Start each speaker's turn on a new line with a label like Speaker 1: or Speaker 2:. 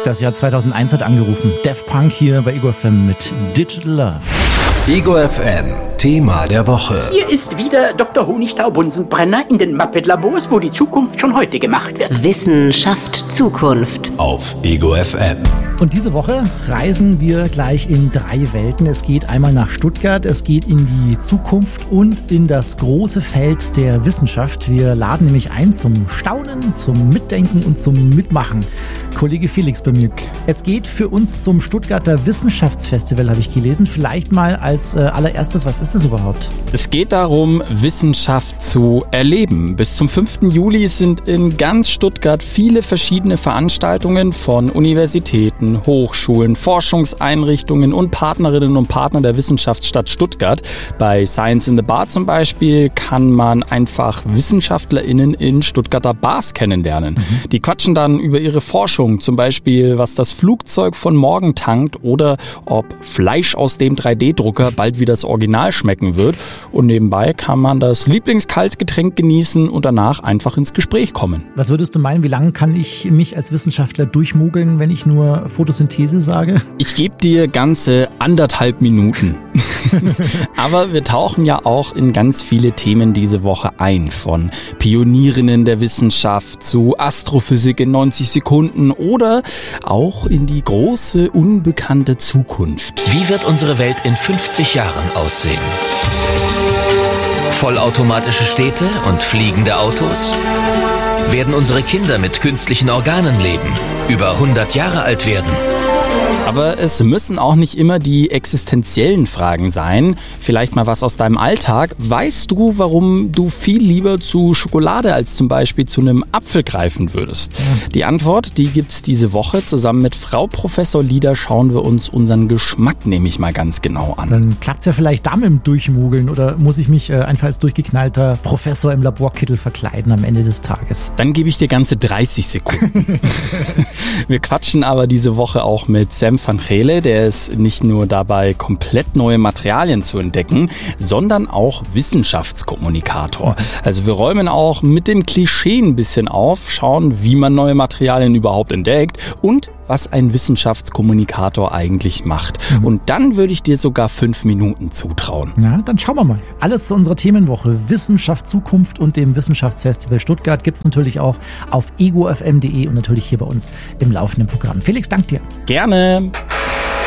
Speaker 1: Das Jahr 2001 hat angerufen. Daft Punk hier bei Ego FM mit Digital Love.
Speaker 2: Ego FM, Thema der Woche.
Speaker 3: Hier ist wieder Dr. Honigtau-Bunsenbrenner in den Muppet-Labors, wo die Zukunft schon heute gemacht wird.
Speaker 4: Wissenschaft Zukunft.
Speaker 2: Auf Ego FM.
Speaker 1: Und diese Woche reisen wir gleich in 3 Welten. Es geht einmal nach Stuttgart, es geht in die Zukunft und in das große Feld der Wissenschaft. Wir laden nämlich ein zum Staunen, zum Mitdenken und zum Mitmachen. Kollege Felix bei mir. Es geht für uns zum Stuttgarter Wissenschaftsfestival, habe ich gelesen. Vielleicht mal als allererstes, was ist das überhaupt?
Speaker 5: Es geht darum, Wissenschaft zu erleben. Bis zum 5. Juli sind in ganz Stuttgart viele verschiedene Veranstaltungen von Universitäten, Hochschulen, Forschungseinrichtungen und Partnerinnen und Partner der Wissenschaftsstadt Stuttgart. Bei Science in the Bar zum Beispiel kann man einfach WissenschaftlerInnen in Stuttgarter Bars kennenlernen. Die quatschen dann über ihre Forschung, zum Beispiel was das Flugzeug von morgen tankt oder ob Fleisch aus dem 3D-Drucker bald wie das Original schmecken wird. Und nebenbei kann man das Lieblingskaltgetränk genießen und danach einfach ins Gespräch kommen.
Speaker 1: Was würdest du meinen, wie lange kann ich mich als Wissenschaftler durchmogeln, wenn ich nur Photosynthese sage?
Speaker 5: Ich gebe dir ganze 1,5 Minuten. Aber wir tauchen ja auch in ganz viele Themen diese Woche ein. Von Pionierinnen der Wissenschaft zu Astrophysik in 90 Sekunden oder auch in die große, unbekannte Zukunft.
Speaker 6: Wie wird unsere Welt in 50 Jahren aussehen? Vollautomatische Städte und fliegende Autos? Werden unsere Kinder mit künstlichen Organen leben, über 100 Jahre alt werden?
Speaker 5: Aber es müssen auch nicht immer die existenziellen Fragen sein. Vielleicht mal was aus deinem Alltag. Weißt du, warum du viel lieber zu Schokolade als zum Beispiel zu einem Apfel greifen würdest? Die Antwort, die gibt's diese Woche. Zusammen mit Frau Professor Lieder schauen wir uns unseren Geschmack nämlich mal ganz genau an.
Speaker 1: Dann klappt's ja vielleicht da mit dem Durchmogeln oder muss ich mich einfach als durchgeknallter Professor im Laborkittel verkleiden am Ende des Tages?
Speaker 5: Dann gebe ich dir ganze 30 Sekunden. Wir quatschen aber diese Woche auch mit Sam van Gele, der ist nicht nur dabei, komplett neue Materialien zu entdecken, sondern auch Wissenschaftskommunikator. Also wir räumen auch mit dem Klischee ein bisschen auf, schauen, wie man neue Materialien überhaupt entdeckt und was ein Wissenschaftskommunikator eigentlich macht. Und dann würde ich dir sogar 5 Minuten zutrauen.
Speaker 1: Ja, dann schauen wir mal. Alles zu unserer Themenwoche Wissenschaft Zukunft und dem Wissenschaftsfestival Stuttgart gibt's natürlich auch auf egofm.de und natürlich hier bei uns im laufenden Programm. Felix, dank dir.
Speaker 5: Gerne.